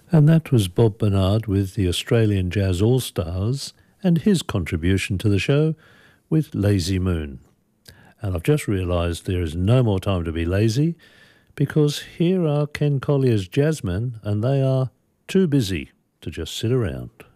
And that was Bob Bernard with the Australian Jazz All-Stars and his contribution to the show with Lazy Moon. And I've just realised there is no more time to be lazy because here are Ken Collier's Jazzmen and they are too busy to just sit around.